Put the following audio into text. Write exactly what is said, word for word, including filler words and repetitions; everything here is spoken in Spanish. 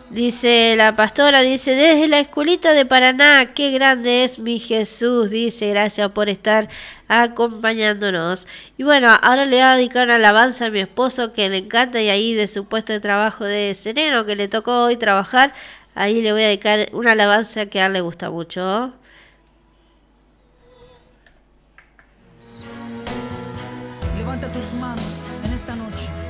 Dice la pastora, dice, desde la escuelita de Paraná, qué grande es mi Jesús, dice, gracias por estar acompañándonos. Y bueno, ahora le voy a dedicar una alabanza a mi esposo que le encanta y ahí de su puesto de trabajo de sereno que le tocó hoy trabajar, ahí le voy a dedicar una alabanza que a él le gusta mucho. Levanta tus manos en esta noche.